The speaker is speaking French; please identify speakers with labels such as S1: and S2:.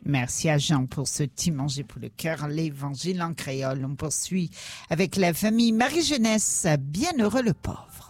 S1: Merci à Jean pour ce petit manger pour le cœur, l'évangile en créole. On poursuit avec la famille Marie-Jeunesse, Bienheureux le pauvre.